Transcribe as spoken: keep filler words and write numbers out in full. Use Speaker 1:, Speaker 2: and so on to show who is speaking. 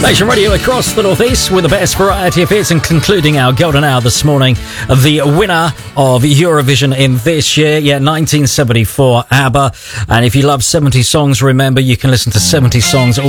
Speaker 1: Nation Radio across the northeast with the best variety of hits, and concluding our golden hour this morning, the winner of Eurovision in this year, yeah, nineteen seventy-four, ABBA. And if you love seventy songs, remember you can listen to seventy songs